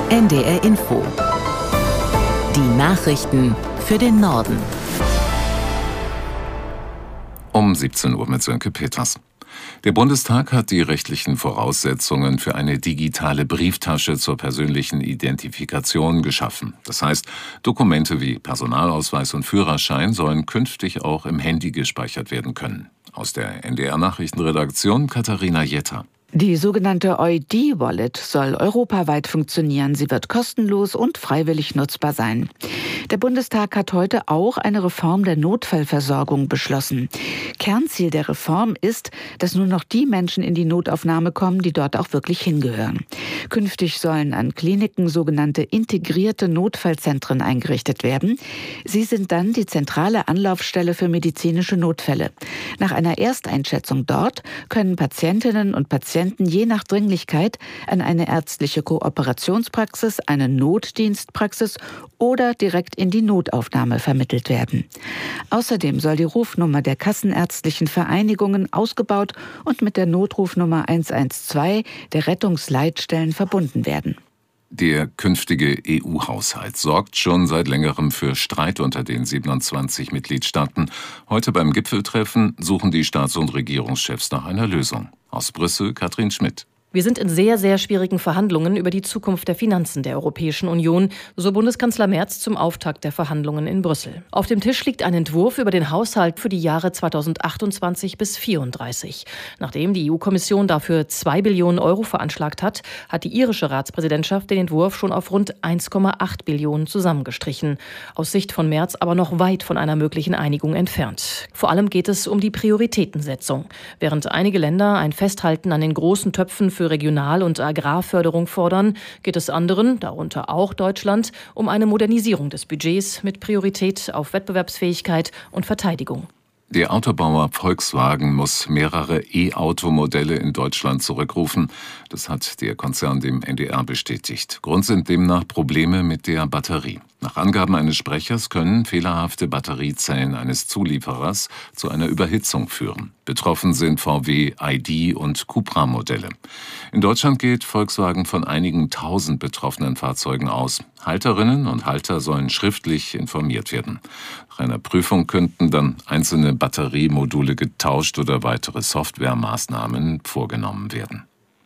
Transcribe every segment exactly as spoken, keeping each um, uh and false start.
N D R Info. Die Nachrichten für den Norden. Um siebzehn Uhr mit Sönke Peters. Der Bundestag hat die rechtlichen Voraussetzungen für eine digitale Brieftasche zur persönlichen Identifikation geschaffen. Das heißt, Dokumente wie Personalausweis und Führerschein sollen künftig auch im Handy gespeichert werden können. Aus der N D R-Nachrichtenredaktion Katharina Jetter. Die sogenannte O I D-Wallet soll europaweit funktionieren. Sie wird kostenlos und freiwillig nutzbar sein. Der Bundestag hat heute auch eine Reform der Notfallversorgung beschlossen. Kernziel der Reform ist, dass nur noch die Menschen in die Notaufnahme kommen, die dort auch wirklich hingehören. Künftig sollen an Kliniken sogenannte integrierte Notfallzentren eingerichtet werden. Sie sind dann die zentrale Anlaufstelle für medizinische Notfälle. Nach einer Ersteinschätzung dort können Patientinnen und Patienten je nach Dringlichkeit an eine ärztliche Kooperationspraxis, eine Notdienstpraxis oder direkt in die Notaufnahme vermittelt werden. Außerdem soll die Rufnummer der kassenärztlichen Vereinigungen ausgebaut und mit der Notrufnummer eins eins zwei der Rettungsleitstellen verbunden werden. Der künftige E U-Haushalt sorgt schon seit längerem für Streit unter den siebenundzwanzig Mitgliedstaaten. Heute beim Gipfeltreffen suchen die Staats- und Regierungschefs nach einer Lösung. Aus Brüssel Katrin Schmidt. Wir sind in sehr, sehr schwierigen Verhandlungen über die Zukunft der Finanzen der Europäischen Union, so Bundeskanzler Merz zum Auftakt der Verhandlungen in Brüssel. Auf dem Tisch liegt ein Entwurf über den Haushalt für die Jahre zweitausendachtundzwanzig bis zweitausendvierunddreißig. Nachdem die E U-Kommission dafür zwei Billionen Euro veranschlagt hat, hat die irische Ratspräsidentschaft den Entwurf schon auf rund eins Komma acht Billionen zusammengestrichen. Aus Sicht von Merz aber noch weit von einer möglichen Einigung entfernt. Vor allem geht es um die Prioritätensetzung. Während einige Länder ein Festhalten an den großen Töpfen für Regional- und Agrarförderung fordern, geht es anderen, darunter auch Deutschland, um eine Modernisierung des Budgets mit Priorität auf Wettbewerbsfähigkeit und Verteidigung. Der Autobauer Volkswagen muss mehrere E-Auto-Modelle in Deutschland zurückrufen. Das hat der Konzern dem N D R bestätigt. Grund sind demnach Probleme mit der Batterie. Nach Angaben eines Sprechers können fehlerhafte Batteriezellen eines Zulieferers zu einer Überhitzung führen. Betroffen sind V W, I D und Cupra-Modelle. In Deutschland geht Volkswagen von einigen tausend betroffenen Fahrzeugen aus. Halterinnen und Halter sollen schriftlich informiert werden. Nach einer Prüfung könnten dann einzelne Batteriemodule getauscht oder weitere Softwaremaßnahmen vorgenommen werden.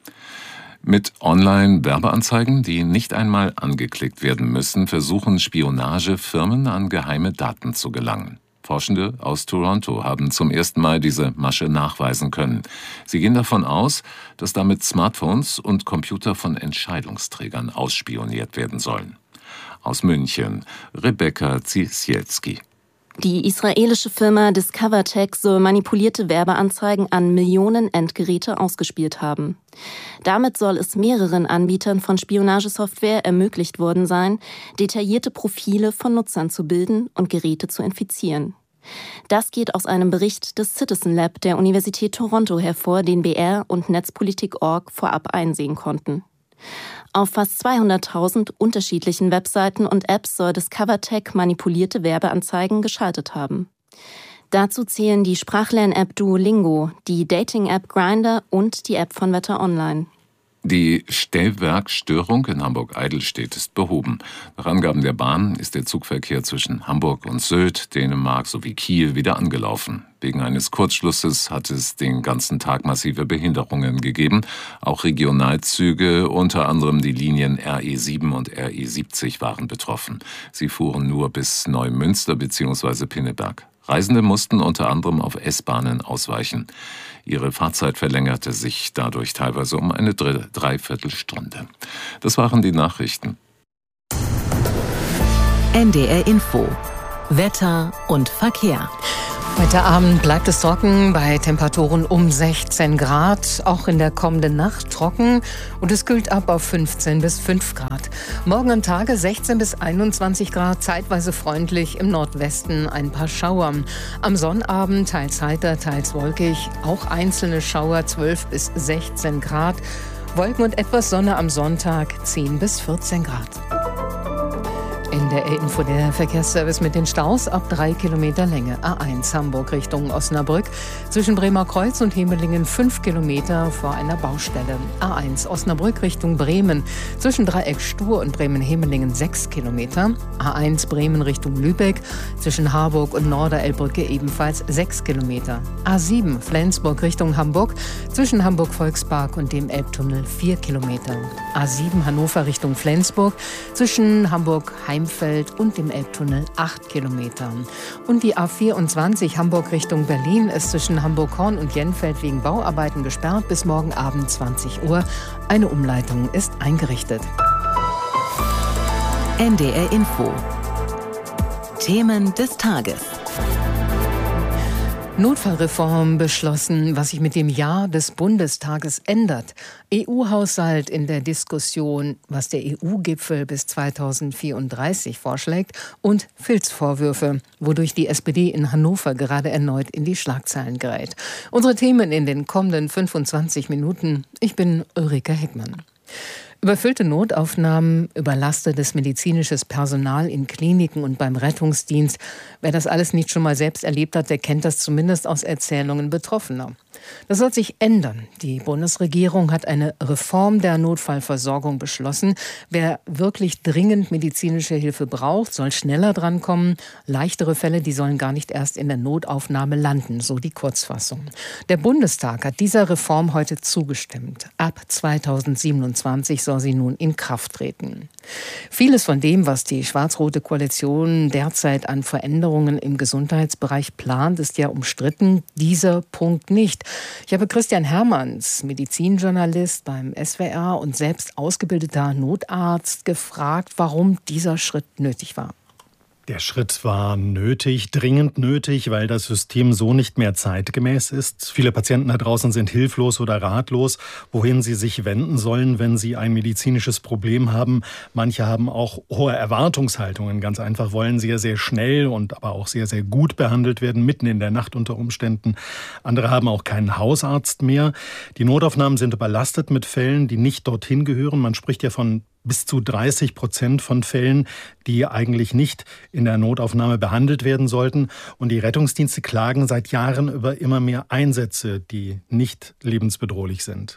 Mit Online-Werbeanzeigen, die nicht einmal angeklickt werden müssen, versuchen Spionagefirmen an geheime Daten zu gelangen. Forschende aus Toronto haben zum ersten Mal diese Masche nachweisen können. Sie gehen davon aus, dass damit Smartphones und Computer von Entscheidungsträgern ausspioniert werden sollen. Aus München, Rebecca Zisielski. Die israelische Firma DiscoverTech soll manipulierte Werbeanzeigen an Millionen Endgeräte ausgespielt haben. Damit soll es mehreren Anbietern von Spionagesoftware ermöglicht worden sein, detaillierte Profile von Nutzern zu bilden und Geräte zu infizieren. Das geht aus einem Bericht des Citizen Lab der Universität Toronto hervor, den B R und Netzpolitik Punkt org vorab einsehen konnten. Auf fast zweihunderttausend unterschiedlichen Webseiten und Apps soll DiscoverTech manipulierte Werbeanzeigen geschaltet haben. Dazu zählen die Sprachlern-App Duolingo, die Dating-App Grindr und die App von Wetter Online. Die Stellwerkstörung in Hamburg-Eidelstedt ist behoben. Nach Angaben der Bahn ist der Zugverkehr zwischen Hamburg und Sylt, Dänemark sowie Kiel wieder angelaufen. Wegen eines Kurzschlusses hat es den ganzen Tag massive Behinderungen gegeben. Auch Regionalzüge, unter anderem die Linien R E sieben und R E siebzig, waren betroffen. Sie fuhren nur bis Neumünster bzw. Pinneberg. Reisende mussten unter anderem auf S-Bahnen ausweichen. Ihre Fahrzeit verlängerte sich dadurch teilweise um eine Dreiviertelstunde. Das waren die Nachrichten. N D R Info. Wetter und Verkehr. Heute Abend bleibt es trocken bei Temperaturen um sechzehn Grad, auch in der kommenden Nacht trocken und es kühlt ab auf fünfzehn bis fünf Grad. Morgen am Tage sechzehn bis einundzwanzig Grad, zeitweise freundlich, im Nordwesten ein paar Schauer. Am Sonnabend teils heiter, teils wolkig, auch einzelne Schauer zwölf bis sechzehn Grad. Wolken und etwas Sonne am Sonntag zehn bis vierzehn Grad. In der Info der Verkehrsservice mit den Staus ab drei Kilometer Länge. A eins Hamburg Richtung Osnabrück. Zwischen Bremer Kreuz und Hemelingen fünf Kilometer vor einer Baustelle. A eins Osnabrück Richtung Bremen. Zwischen Dreieck Stur und Bremen-Hemelingen sechs Kilometer. A eins Bremen Richtung Lübeck. Zwischen Harburg und Norderelbbrücke ebenfalls sechs Kilometer. A sieben Flensburg Richtung Hamburg. Zwischen Hamburg-Volkspark und dem Elbtunnel vier Kilometer. A sieben Hannover Richtung Flensburg. Zwischen Hamburg-Heim und dem Elbtunnel acht Kilometer. Und die A vierundzwanzig Hamburg Richtung Berlin ist zwischen Hamburg-Horn und Jenfeld wegen Bauarbeiten gesperrt bis morgen Abend zwanzig Uhr. Eine Umleitung ist eingerichtet. N D R Info. Themen des Tages. Notfallreform beschlossen, was sich mit dem Ja des Bundestages ändert. E U-Haushalt in der Diskussion, was der E U-Gipfel bis zweitausendvierunddreißig vorschlägt und Filzvorwürfe, wodurch die S P D in Hannover gerade erneut in die Schlagzeilen gerät. Unsere Themen in den kommenden fünfundzwanzig Minuten. Ich bin Ulrike Heckmann. Überfüllte Notaufnahmen, überlastetes medizinisches Personal in Kliniken und beim Rettungsdienst. Wer das alles nicht schon mal selbst erlebt hat, der kennt das zumindest aus Erzählungen Betroffener. Das soll sich ändern. Die Bundesregierung hat eine Reform der Notfallversorgung beschlossen. Wer wirklich dringend medizinische Hilfe braucht, soll schneller drankommen. Leichtere Fälle, die sollen gar nicht erst in der Notaufnahme landen, so die Kurzfassung. Der Bundestag hat dieser Reform heute zugestimmt. Ab zweitausendsiebenundzwanzig soll sie nun in Kraft treten. Vieles von dem, was die schwarz-rote Koalition derzeit an Veränderungen im Gesundheitsbereich plant, ist ja umstritten. Dieser Punkt nicht. Ich habe Christian Hermanns, Medizinjournalist beim S W R und selbst ausgebildeter Notarzt, gefragt, warum dieser Schritt nötig war. Der Schritt war nötig, dringend nötig, weil das System so nicht mehr zeitgemäß ist. Viele Patienten da draußen sind hilflos oder ratlos, wohin sie sich wenden sollen, wenn sie ein medizinisches Problem haben. Manche haben auch hohe Erwartungshaltungen. Ganz einfach wollen sehr, sehr schnell und aber auch sehr, sehr gut behandelt werden, mitten in der Nacht unter Umständen. Andere haben auch keinen Hausarzt mehr. Die Notaufnahmen sind überlastet mit Fällen, die nicht dorthin gehören. Man spricht ja von bis zu dreißig Prozent von Fällen, die eigentlich nicht in der Notaufnahme behandelt werden sollten. Und die Rettungsdienste klagen seit Jahren über immer mehr Einsätze, die nicht lebensbedrohlich sind.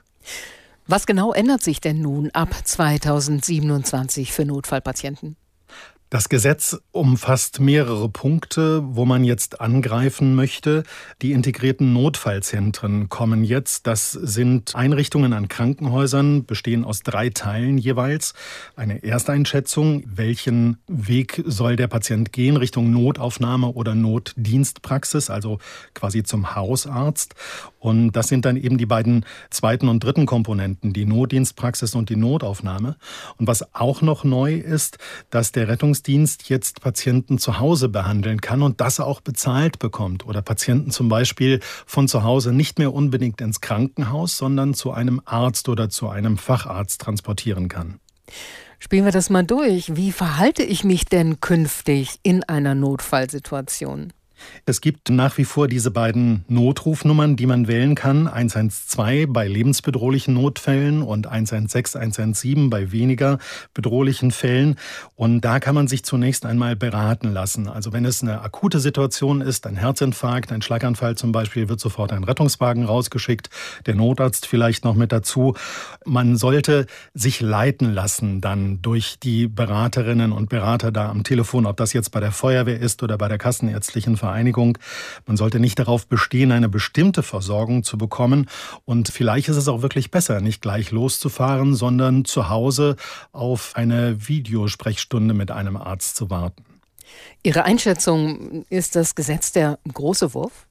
Was genau ändert sich denn nun ab zweitausendsiebenundzwanzig für Notfallpatienten? Das Gesetz umfasst mehrere Punkte, wo man jetzt angreifen möchte. Die integrierten Notfallzentren kommen jetzt. Das sind Einrichtungen an Krankenhäusern, bestehen aus drei Teilen jeweils. Eine Ersteinschätzung, welchen Weg soll der Patient gehen, Richtung Notaufnahme oder Notdienstpraxis, also quasi zum Hausarzt. Und das sind dann eben die beiden zweiten und dritten Komponenten, die Notdienstpraxis und die Notaufnahme. Und was auch noch neu ist, dass der Rettungsdienst jetzt Patienten zu Hause behandeln kann und das auch bezahlt bekommt. Oder Patienten zum Beispiel von zu Hause nicht mehr unbedingt ins Krankenhaus, sondern zu einem Arzt oder zu einem Facharzt transportieren kann. Spielen wir das mal durch. Wie verhalte ich mich denn künftig in einer Notfallsituation? Es gibt nach wie vor diese beiden Notrufnummern, die man wählen kann. eins eins zwei bei lebensbedrohlichen Notfällen und eins eins sechs, eins eins sieben bei weniger bedrohlichen Fällen. Und da kann man sich zunächst einmal beraten lassen. Also wenn es eine akute Situation ist, ein Herzinfarkt, ein Schlaganfall zum Beispiel, wird sofort ein Rettungswagen rausgeschickt, der Notarzt vielleicht noch mit dazu. Man sollte sich leiten lassen dann durch die Beraterinnen und Berater da am Telefon, ob das jetzt bei der Feuerwehr ist oder bei der kassenärztlichen Vereinigung. Man sollte nicht darauf bestehen, eine bestimmte Versorgung zu bekommen. Und vielleicht ist es auch wirklich besser, nicht gleich loszufahren, sondern zu Hause auf eine Videosprechstunde mit einem Arzt zu warten. Ihre Einschätzung, ist das Gesetz der große Wurf?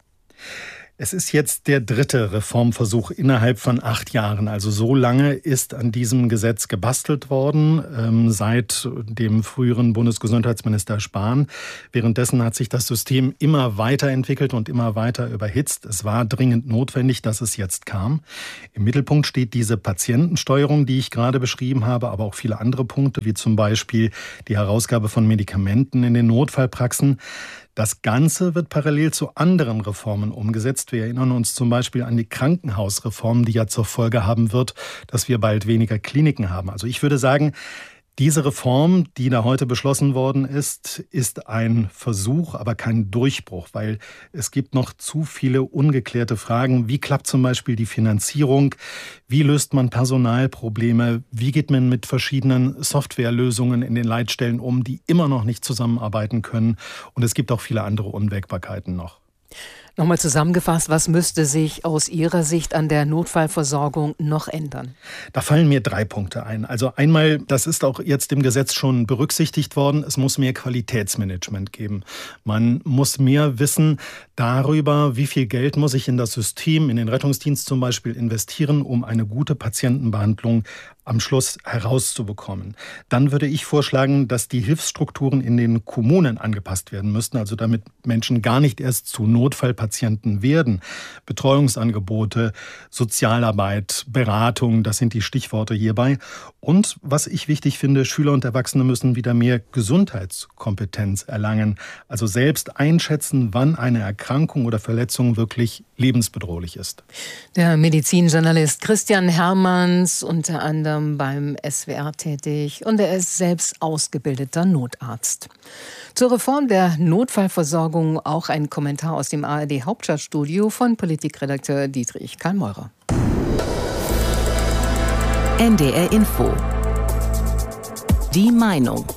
Es ist jetzt der dritte Reformversuch innerhalb von acht Jahren. Also so lange ist an diesem Gesetz gebastelt worden, ähm, seit dem früheren Bundesgesundheitsminister Spahn. Währenddessen hat sich das System immer weiterentwickelt und immer weiter überhitzt. Es war dringend notwendig, dass es jetzt kam. Im Mittelpunkt steht diese Patientensteuerung, die ich gerade beschrieben habe, aber auch viele andere Punkte, wie zum Beispiel die Herausgabe von Medikamenten in den Notfallpraxen. Das Ganze wird parallel zu anderen Reformen umgesetzt. Wir erinnern uns zum Beispiel an die Krankenhausreform, die ja zur Folge haben wird, dass wir bald weniger Kliniken haben. Also ich würde sagen, Diese Reform, die da heute beschlossen worden ist, ist ein Versuch, aber kein Durchbruch, weil es gibt noch zu viele ungeklärte Fragen. Wie klappt zum Beispiel die Finanzierung? Wie löst man Personalprobleme? Wie geht man mit verschiedenen Softwarelösungen in den Leitstellen um, die immer noch nicht zusammenarbeiten können? Und es gibt auch viele andere Unwägbarkeiten noch. Nochmal zusammengefasst, was müsste sich aus Ihrer Sicht an der Notfallversorgung noch ändern? Da fallen mir drei Punkte ein. Also einmal, das ist auch jetzt im Gesetz schon berücksichtigt worden, es muss mehr Qualitätsmanagement geben. Man muss mehr wissen darüber, wie viel Geld muss ich in das System, in den Rettungsdienst zum Beispiel investieren, um eine gute Patientenbehandlung am Schluss herauszubekommen. Dann würde ich vorschlagen, dass die Hilfsstrukturen in den Kommunen angepasst werden müssten, also damit Menschen gar nicht erst zu Notfallpatienten werden. Betreuungsangebote, Sozialarbeit, Beratung, das sind die Stichworte hierbei. Und was ich wichtig finde, Schüler und Erwachsene müssen wieder mehr Gesundheitskompetenz erlangen, also selbst einschätzen, wann eine Erkrankung oder Verletzung wirklich lebensbedrohlich ist. Der Medizinjournalist Christian Hermanns, unter anderem beim S W R tätig, und er ist selbst ausgebildeter Notarzt. Zur Reform der Notfallversorgung auch ein Kommentar aus dem A R D-Hauptstadtstudio von Politikredakteur Dietrich Karl-Meurer. N D R Info. Die Meinung.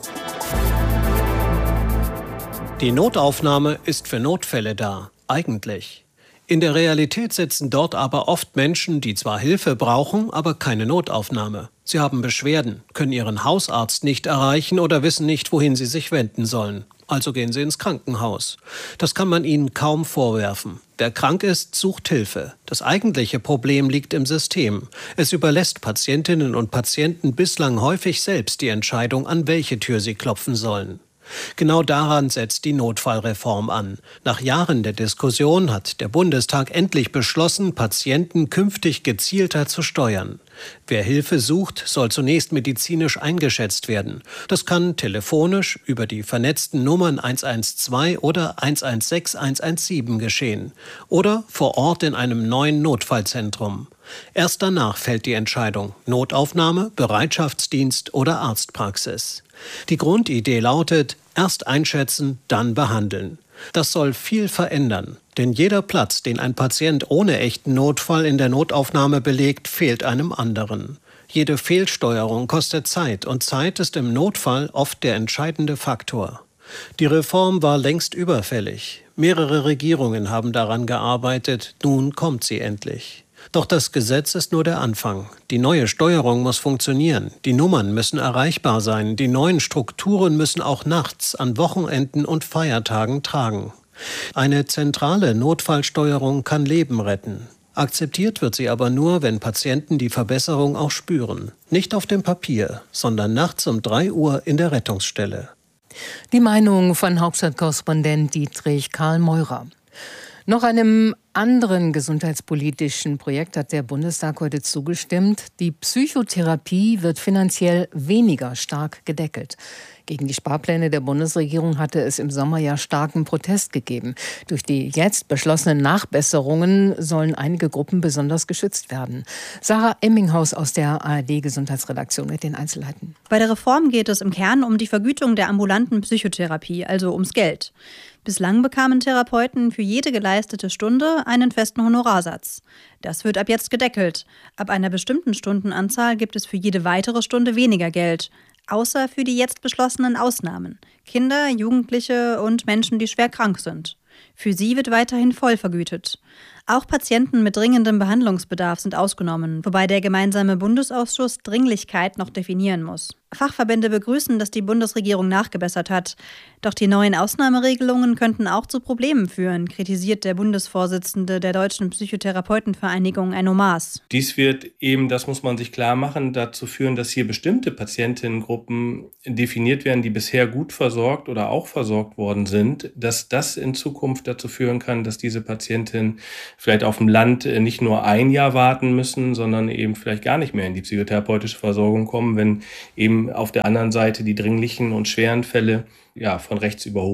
Die Notaufnahme ist für Notfälle da, eigentlich. In der Realität sitzen dort aber oft Menschen, die zwar Hilfe brauchen, aber keine Notaufnahme. Sie haben Beschwerden, können ihren Hausarzt nicht erreichen oder wissen nicht, wohin sie sich wenden sollen. Also gehen sie ins Krankenhaus. Das kann man ihnen kaum vorwerfen. Wer krank ist, sucht Hilfe. Das eigentliche Problem liegt im System. Es überlässt Patientinnen und Patienten bislang häufig selbst die Entscheidung, an welche Tür sie klopfen sollen. Genau daran setzt die Notfallreform an. Nach Jahren der Diskussion hat der Bundestag endlich beschlossen, Patienten künftig gezielter zu steuern. Wer Hilfe sucht, soll zunächst medizinisch eingeschätzt werden. Das kann telefonisch über die vernetzten Nummern eins eins zwei oder eins eins sechs eins eins sieben geschehen oder vor Ort in einem neuen Notfallzentrum. Erst danach fällt die Entscheidung: Notaufnahme, Bereitschaftsdienst oder Arztpraxis. Die Grundidee lautet: erst einschätzen, dann behandeln. Das soll viel verändern, denn jeder Platz, den ein Patient ohne echten Notfall in der Notaufnahme belegt, fehlt einem anderen. Jede Fehlsteuerung kostet Zeit und Zeit ist im Notfall oft der entscheidende Faktor. Die Reform war längst überfällig. Mehrere Regierungen haben daran gearbeitet, nun kommt sie endlich. Doch das Gesetz ist nur der Anfang. Die neue Steuerung muss funktionieren. Die Nummern müssen erreichbar sein. Die neuen Strukturen müssen auch nachts, an Wochenenden und Feiertagen tragen. Eine zentrale Notfallsteuerung kann Leben retten. Akzeptiert wird sie aber nur, wenn Patienten die Verbesserung auch spüren. Nicht auf dem Papier, sondern nachts um drei Uhr in der Rettungsstelle. Die Meinung von Hauptstadtkorrespondent Dietrich Karl-Meurer. Noch einem anderen gesundheitspolitischen Projekt hat der Bundestag heute zugestimmt. Die Psychotherapie wird finanziell weniger stark gedeckelt. Gegen die Sparpläne der Bundesregierung hatte es im Sommer ja starken Protest gegeben. Durch die jetzt beschlossenen Nachbesserungen sollen einige Gruppen besonders geschützt werden. Sarah Emminghaus aus der A R D-Gesundheitsredaktion mit den Einzelheiten. Bei der Reform geht es im Kern um die Vergütung der ambulanten Psychotherapie, also ums Geld. Bislang bekamen Therapeuten für jede geleistete Stunde einen festen Honorarsatz. Das wird ab jetzt gedeckelt. Ab einer bestimmten Stundenanzahl gibt es für jede weitere Stunde weniger Geld. Außer für die jetzt beschlossenen Ausnahmen. Kinder, Jugendliche und Menschen, die schwer krank sind. Für sie wird weiterhin voll vergütet. Auch Patienten mit dringendem Behandlungsbedarf sind ausgenommen, wobei der gemeinsame Bundesausschuss Dringlichkeit noch definieren muss. Fachverbände begrüßen, dass die Bundesregierung nachgebessert hat. Doch die neuen Ausnahmeregelungen könnten auch zu Problemen führen, kritisiert der Bundesvorsitzende der Deutschen Psychotherapeutenvereinigung, Enno Maas. Dies wird eben, das muss man sich klar machen, dazu führen, dass hier bestimmte Patientinnengruppen definiert werden, die bisher gut versorgt oder auch versorgt worden sind, dass das in Zukunft dazu führen kann, dass diese Patientinnen vielleicht auf dem Land nicht nur ein Jahr warten müssen, sondern eben vielleicht gar nicht mehr in die psychotherapeutische Versorgung kommen, wenn eben auf der anderen Seite die dringlichen und schweren Fälle ja, von rechts überholen.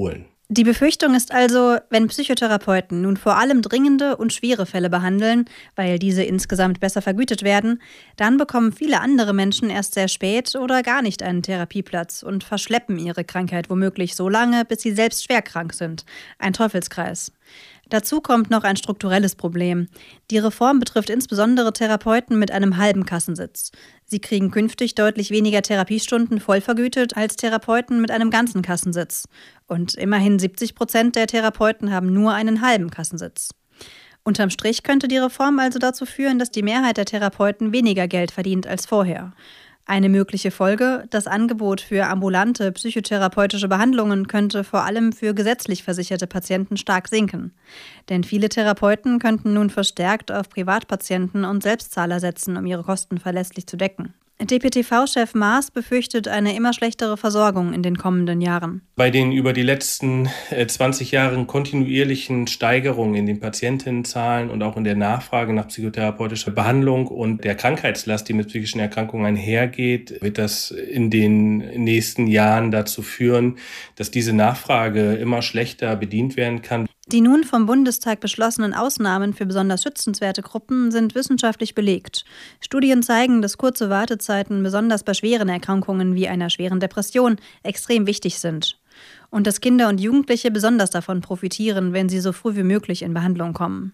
Die Befürchtung ist also, wenn Psychotherapeuten nun vor allem dringende und schwere Fälle behandeln, weil diese insgesamt besser vergütet werden, dann bekommen viele andere Menschen erst sehr spät oder gar nicht einen Therapieplatz und verschleppen ihre Krankheit womöglich so lange, bis sie selbst schwer krank sind. Ein Teufelskreis. Dazu kommt noch ein strukturelles Problem. Die Reform betrifft insbesondere Therapeuten mit einem halben Kassensitz. Sie kriegen künftig deutlich weniger Therapiestunden vollvergütet als Therapeuten mit einem ganzen Kassensitz. Und immerhin siebzig Prozent der Therapeuten haben nur einen halben Kassensitz. Unterm Strich könnte die Reform also dazu führen, dass die Mehrheit der Therapeuten weniger Geld verdient als vorher. Eine mögliche Folge: Das Angebot für ambulante psychotherapeutische Behandlungen könnte vor allem für gesetzlich versicherte Patienten stark sinken. Denn viele Therapeuten könnten nun verstärkt auf Privatpatienten und Selbstzahler setzen, um ihre Kosten verlässlich zu decken. D P T V-Chef Maas befürchtet eine immer schlechtere Versorgung in den kommenden Jahren. Bei den über die letzten zwanzig Jahren kontinuierlichen Steigerungen in den Patientenzahlen und auch in der Nachfrage nach psychotherapeutischer Behandlung und der Krankheitslast, die mit psychischen Erkrankungen einhergeht, wird das in den nächsten Jahren dazu führen, dass diese Nachfrage immer schlechter bedient werden kann. Die nun vom Bundestag beschlossenen Ausnahmen für besonders schützenswerte Gruppen sind wissenschaftlich belegt. Studien zeigen, dass kurze Wartezeiten besonders bei schweren Erkrankungen wie einer schweren Depression extrem wichtig sind. Und dass Kinder und Jugendliche besonders davon profitieren, wenn sie so früh wie möglich in Behandlung kommen.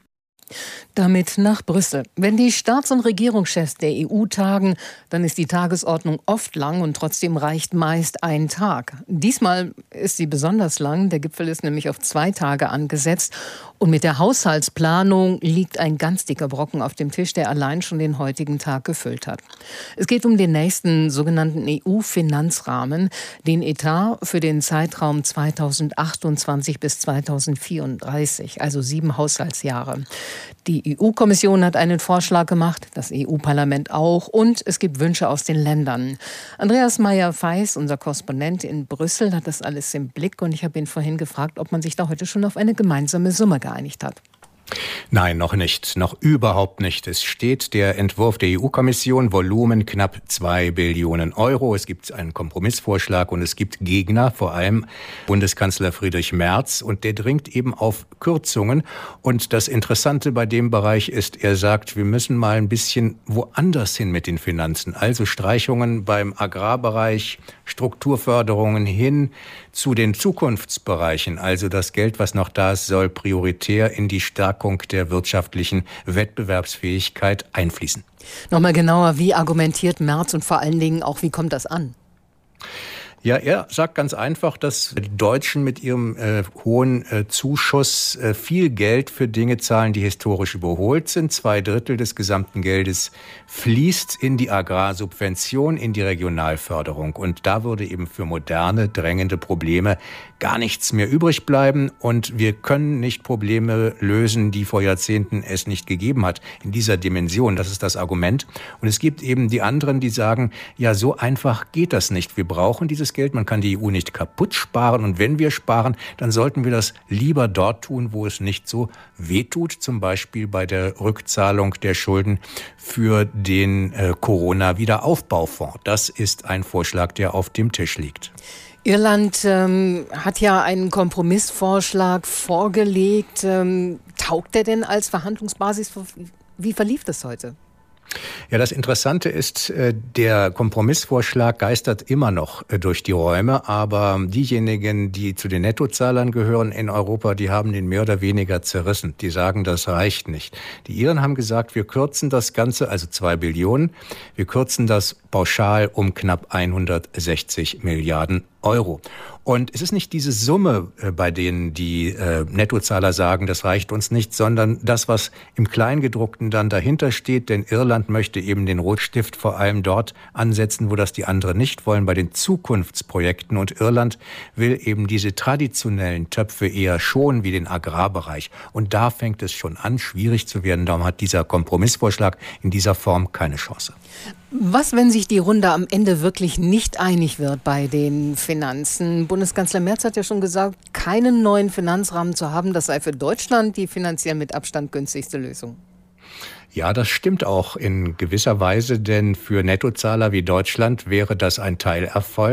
Damit nach Brüssel. Wenn die Staats- und Regierungschefs der E U tagen, dann ist die Tagesordnung oft lang und trotzdem reicht meist ein Tag. Diesmal ist sie besonders lang. Der Gipfel ist nämlich auf zwei Tage angesetzt. Und mit der Haushaltsplanung liegt ein ganz dicker Brocken auf dem Tisch, der allein schon den heutigen Tag gefüllt hat. Es geht um den nächsten sogenannten E U-Finanzrahmen, den Etat für den Zeitraum zweitausendachtundzwanzig bis zweitausendvierunddreißig, also sieben Haushaltsjahre. Die E U-Kommission hat einen Vorschlag gemacht, das E U-Parlament auch, und es gibt Wünsche aus den Ländern. Andreas Meyer-Feis, unser Korrespondent in Brüssel, hat das alles im Blick und ich habe ihn vorhin gefragt, ob man sich da heute schon auf eine gemeinsame Summe geeinigt hat. Nein, noch nicht, noch überhaupt nicht. Es steht der Entwurf der E U-Kommission, Volumen knapp zwei Billionen Euro. Es gibt einen Kompromissvorschlag und es gibt Gegner, vor allem Bundeskanzler Friedrich Merz, und der dringt eben auf Kürzungen. Und das Interessante bei dem Bereich ist, er sagt, wir müssen mal ein bisschen woanders hin mit den Finanzen. Also Streichungen beim Agrarbereich, Strukturförderungen hin zu den Zukunftsbereichen. Also das Geld, was noch da ist, soll prioritär in die Stärkung der wirtschaftlichen Wettbewerbsfähigkeit einfließen. Nochmal genauer, wie argumentiert Merz und vor allen Dingen auch, wie kommt das an? Ja, er sagt ganz einfach, dass die Deutschen mit ihrem äh, hohen äh, Zuschuss äh, viel Geld für Dinge zahlen, die historisch überholt sind. Zwei Drittel des gesamten Geldes fließt in die Agrarsubvention, in die Regionalförderung. Und da würde eben für moderne, drängende Probleme gar nichts mehr übrig bleiben. Und wir können nicht Probleme lösen, die vor Jahrzehnten es nicht gegeben hat, in dieser Dimension. Das ist das Argument. Und es gibt eben die anderen, die sagen, ja, so einfach geht das nicht. Wir brauchen dieses Geld. Man kann die E U nicht kaputt sparen. Und wenn wir sparen, dann sollten wir das lieber dort tun, wo es nicht so wehtut. Zum Beispiel bei der Rückzahlung der Schulden für den äh, Corona-Wiederaufbaufonds. Das ist ein Vorschlag, der auf dem Tisch liegt. Irland ähm, hat ja einen Kompromissvorschlag vorgelegt. Ähm, taugt der denn als Verhandlungsbasis? Wie verlief das heute? Ja, das Interessante ist, der Kompromissvorschlag geistert immer noch durch die Räume, aber diejenigen, die zu den Nettozahlern gehören in Europa, die haben den mehr oder weniger zerrissen. Die sagen, das reicht nicht. Die Iren haben gesagt, wir kürzen das Ganze, also zwei Billionen, wir kürzen das pauschal um knapp hundertsechzig Milliarden Euro. Und es ist nicht diese Summe, bei denen die äh, Nettozahler sagen, das reicht uns nicht, sondern das, was im Kleingedruckten dann dahinter steht. Denn Irland möchte eben den Rotstift vor allem dort ansetzen, wo das die anderen nicht wollen, bei den Zukunftsprojekten. Und Irland will eben diese traditionellen Töpfe eher schonen, wie den Agrarbereich. Und da fängt es schon an, schwierig zu werden. Darum hat dieser Kompromissvorschlag in dieser Form keine Chance. Was, wenn sich die Runde am Ende wirklich nicht einig wird bei den Finanzen? Bundeskanzler Merz hat ja schon gesagt, keinen neuen Finanzrahmen zu haben, das sei für Deutschland die finanziell mit Abstand günstigste Lösung. Ja, das stimmt auch in gewisser Weise, denn für Nettozahler wie Deutschland wäre das ein Teilerfolg.